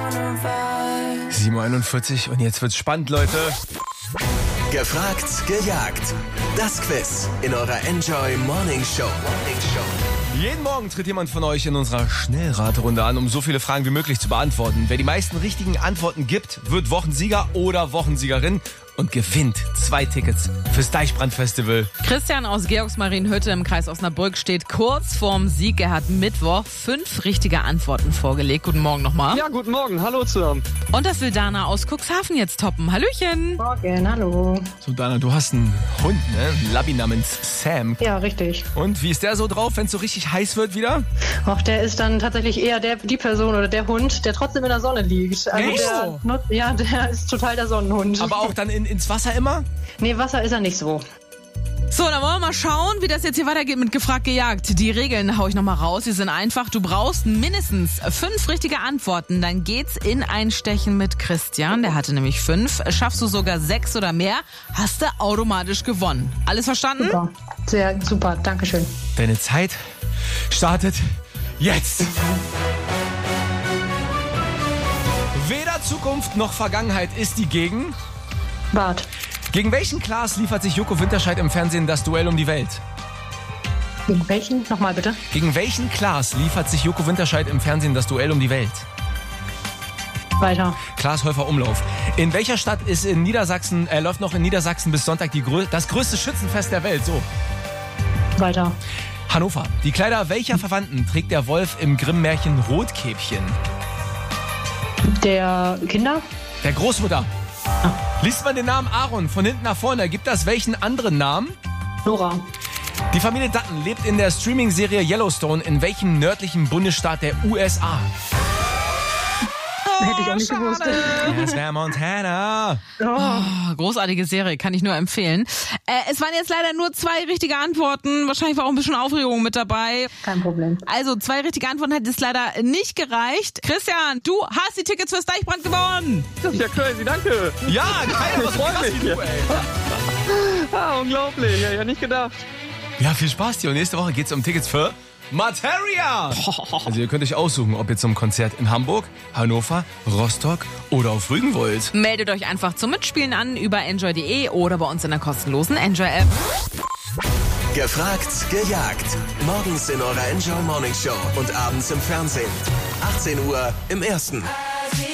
7:41 und jetzt wird's spannend, Leute. Gefragt, gejagt. Das Quiz in eurer Enjoy Morning Show. Jeden Morgen tritt jemand von euch in unserer Schnellraterunde an, um so viele Fragen wie möglich zu beantworten. Wer die meisten richtigen Antworten gibt, wird Wochensieger oder Wochensiegerin und gewinnt 2 Tickets fürs Deichbrand-Festival. Christian aus Georgsmarienhütte im Kreis Osnabrück steht kurz vorm Sieg. Er hat Mittwoch 5 richtige Antworten vorgelegt. Guten Morgen nochmal. Ja, guten Morgen. Hallo zusammen. Und das will Dana aus Cuxhaven jetzt toppen. Hallöchen. Morgen, hallo. So, Dana, du hast einen Hund, ne? Ein Labby namens Sam. Ja, richtig. Und wie ist der so drauf, wenn es so richtig heiß wird wieder? Och, der ist dann tatsächlich eher die Person oder der Hund, der trotzdem in der Sonne liegt. Also Echt? der ist total der Sonnenhund. Aber auch dann ins Wasser immer? Nee, Wasser ist er nicht so. So, dann wollen wir mal schauen, wie das jetzt hier weitergeht mit Gefragt, gejagt. Die Regeln hau ich nochmal raus. Die sind einfach. Du brauchst mindestens 5 richtige Antworten. Dann geht's in ein Stechen mit Christian. Der hatte nämlich 5. Schaffst du sogar 6 oder mehr, hast du automatisch gewonnen. Alles verstanden? Super. Sehr super, Dankeschön. Deine Zeit startet jetzt. Weder Zukunft noch Vergangenheit ist die Gegen. Bart. Gegen welchen Klaas liefert sich Joko Winterscheid im Fernsehen das Duell um die Welt? Gegen welchen? Nochmal bitte. Gegen welchen Klaas liefert sich Joko Winterscheid im Fernsehen das Duell um die Welt? Weiter. Klaas Häufer Umlauf. In welcher Stadt ist in Niedersachsen, läuft noch in Niedersachsen bis Sonntag das größte Schützenfest der Welt? So. Weiter. Hannover. Die Kleider welcher Verwandten trägt der Wolf im Grimm-Märchen Rotkäppchen? Der Kinder? Der Großmutter. Liest man den Namen Aaron von hinten nach vorne, ergibt das welchen anderen Namen? Nora. Die Familie Dutton lebt in der Streaming-Serie Yellowstone in welchem nördlichen Bundesstaat der USA? Hätte ich auch nicht gewusst. Das wäre Montana. Oh, großartige Serie, kann ich nur empfehlen. Es waren jetzt leider nur 2 richtige Antworten. Wahrscheinlich war auch ein bisschen Aufregung mit dabei. Kein Problem. Also 2 richtige Antworten hat es leider nicht gereicht. Christian, du hast die Tickets fürs Deichbrand gewonnen. Das ist ja crazy, danke. Ja, keiner was so krass wie du, ey. Unglaublich, ja, nicht gedacht. Ja, viel Spaß dir und nächste Woche geht's um Tickets für Materia! Also ihr könnt euch aussuchen, ob ihr zum Konzert in Hamburg, Hannover, Rostock oder auf Rügen wollt. Meldet euch einfach zum Mitspielen an über enjoy.de oder bei uns in der kostenlosen Enjoy-App. Gefragt, gejagt. Morgens in eurer Enjoy Morning Show und abends im Fernsehen. 18 Uhr im Ersten.